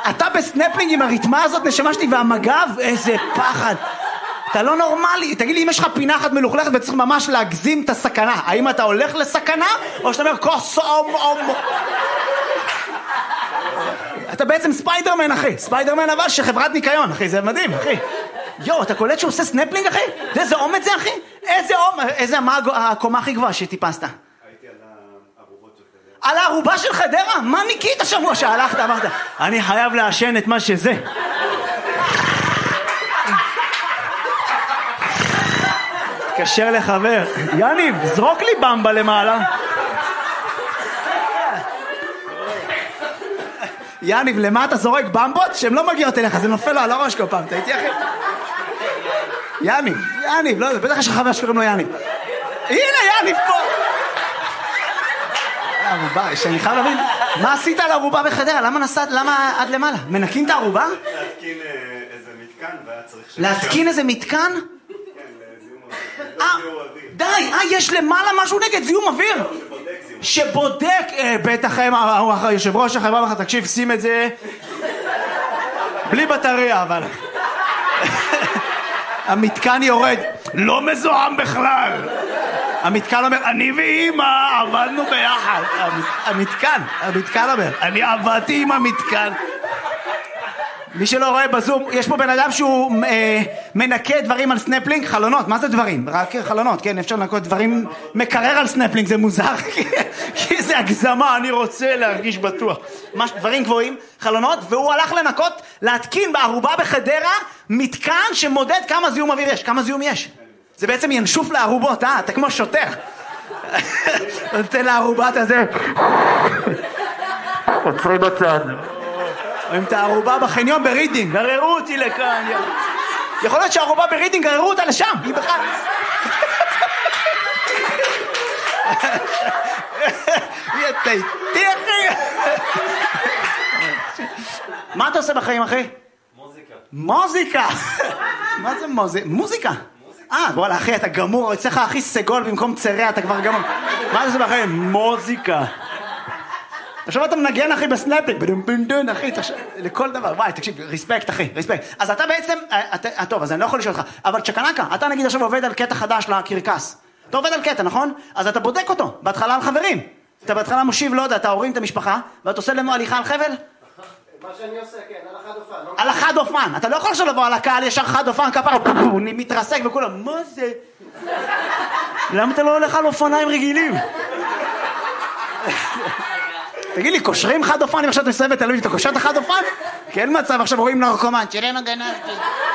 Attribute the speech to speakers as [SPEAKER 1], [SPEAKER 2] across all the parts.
[SPEAKER 1] אתה בסנפלינג עם הריתמה הזאת, נשמה שלי, והמגב, איזה פחד. אתה לא נורמלי. תגיד לי, אם יש לך פינה אחת מלוכלכת וצריך ממש להגזים את הסכנה, האם אתה הולך לסכנה, או שאתה אומר, אתה בעצם ספיידרמן, אחי. ספיידרמן אבל שחברת ניקיון, אחי, זה מדהים, אחי. יו, אתה קולט שהוא עושה סנפלינג, אחי? איזה אומץ זה, אחי? איזה, מה הקומה הכי גבוהה שטיפסת?
[SPEAKER 2] הייתי על הערובות של חדרה.
[SPEAKER 1] על הערובה של חדרה? מה ניקית השבוע שהלכת? אמרת, אני חייב לעשן את מה שזה. תקשר לחבר. יניב, זרוק לי במבה למעלה. יניב, למה אתה זורק במבות? שהן לא מגיעות אליך, זה נופל לו על הראש כל פעם. אתה איתי, אחי? יניב, לא, בטח יש לך חבר שקוראים לו יניב. הנה, יניב פה. ערובה, שאני חייב להבין, מה עשית על הערובה בחדרה? למה נסעת, למה עד למעלה? מנקים את הערובה?
[SPEAKER 2] להתקין איזה מתקן, והיה צריך...
[SPEAKER 1] להתקין איזה מתקן?
[SPEAKER 2] כן, לזיהום אוויר.
[SPEAKER 1] די, יש למעלה משהו נגד זיהום אוויר? שבודק, בטח היושב ראש החברה לך, תקשיב, שים את זה בלי בטריה, אבל המתקן יורד, לא מזוהם בכלל. המתקן אומר, אני ואמא עבדנו ביחד. המתקן אומר, אני עבדתי עם המתקן. מי שלא רואה בזום, יש פה בן אדם שהוא מנקה דברים על סנפלינג, חלונות, מה זה דברים? רק חלונות, כן, אפשר לנקות דברים, מקרר על סנפלינג, זה מוזר, כי זה הגזמה, אני רוצה להרגיש בטוח. דברים גבוהים, חלונות, והוא הלך לנקות, להתקין בערובה בחדרה, מתקן שמודד כמה זיהום אוויר יש, כמה זיהום יש. זה בעצם ינשוף לערובות, אתה כמו שוטר. נותן לערובת הזה. עוצרי בצד. רואים את הערובה בחניון ברידינג, גררו אותי לכאן. יכול להיות שהערובה ברידינג גררו אותה לשם, היא בכלל. אתה איתי, אחי. מה אתה עושה בחיים, אחי? מוזיקה. מה זה מוזיקה? וואלה, אחי, אתה גמור, יצא לך הכי סגול במקום צרע, אתה כבר גמור. מה אתה עושה בחיים? מוזיקה. עכשיו אתה מנגן, אחי, בסנפלינג, בדום, אחי, לכל דבר. וואי, תקשיב, ריספקט, אחי, ריספקט. אז אתה בעצם, טוב, אז אני לא יכול לשאול אותך, אבל צ'קנקה, אתה נגיד עכשיו עובד על קטע חדש לקרקס. אתה עובד על קטע, נכון? אז אתה בודק אותו, בהתחלה על חברים. אתה בהתחלה מושיב, לא יודע, אתה הורים את המשפחה, ואתה עושה לנו הליכה על חבל?
[SPEAKER 2] מה שאני עושה, כן, על החד אופן.
[SPEAKER 1] על החד אופן. אתה לא יכול עכשיו לבוא על הקהל, ישר חד אופן, כפר, הוא מתרסק וכולם, מה זה? למה אתה לא הולך על אופניים רגילים? תגיד לי, קושרים חד אופן, אם עכשיו אתה מסיים בתל אביב, אתה קושר את החד אופן? כי אין מצב, עכשיו רואים נרקומן, שירנו גנבתי.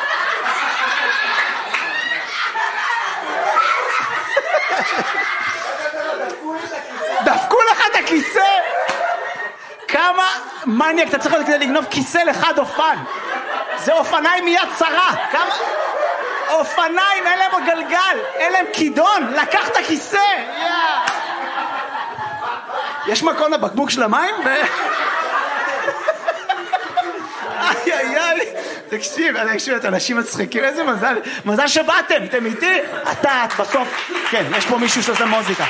[SPEAKER 1] דפקו לך את הכיסא? כמה מניאק אתה צריך להיות כדי לגנוב כיסא לחד אופן? זה אופניים מיד צרה. כמה... אופניים, אין להם גלגל, אין להם כידון, לקח את הכיסא. יש מקום לבקבוק של המים? תקשיב, את אנשים מצחיקים, איזה מזל, מזל שבאתם, אתם איתי? אתה בסוף, כן, יש פה מישהו שעושה מוזיקה.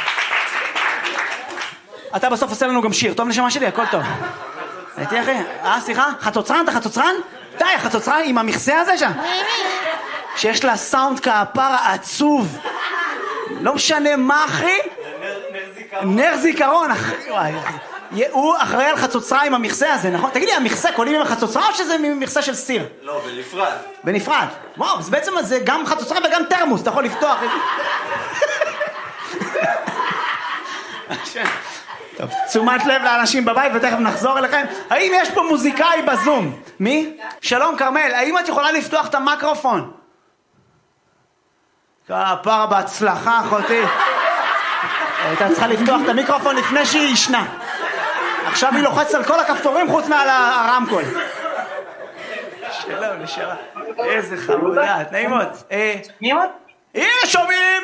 [SPEAKER 1] אתה בסוף עושה לנו גם שיר, טוב נשמה שלי, הכל טוב. הייתי אחי, סליחה, חצוצרן, אתה חצוצרן? די, החצוצרן עם המכסה הזה שם. שיש לה סאונד כפרה עצוב. לא משנה מה, אחי. נר זיכרון, אחי. הוא אחראי על חצוצרה עם המכסה הזה, נכון? תגיד לי, המכסה קולים עם החצוצרה או שזה מכסה של סיר?
[SPEAKER 2] לא, בנפרד.
[SPEAKER 1] בנפרד. וואו, אז בעצם זה גם חצוצרה וגם תרמוס, אתה יכול לפתוח. טוב, תשומת לב לאנשים בבית ותכף נחזור אליכם. האם יש פה מוזיקאי בזום? מי? שלום כרמל, האם את יכולה לפתוח את המיקרופון? כפרה בהצלחה, אחותי. הייתה צריכה לפתוח את המיקרופון לפני שהיא ישנה. עכשיו היא לוחצת על כל הכפתורים חוץ מעל הרמקול. שלום, נשארה. איזה חמודה, נעימות.
[SPEAKER 3] מי עוד?
[SPEAKER 1] הנה, שומעים!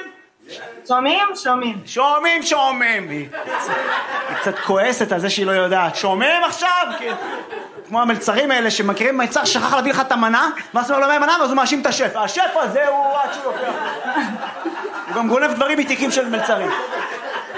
[SPEAKER 1] שומעים. היא קצת כועסת על זה שהיא לא יודעת. שומעים עכשיו? כמו המלצרים האלה שמכירים מלצר שכח להביא לך את המנה, ואז הוא אומר לו מנה, ואז הוא מאשים את השף. השף הזה הוא עד שהוא לוקח. הוא גם גונב דברים מתיקים של מלצרים.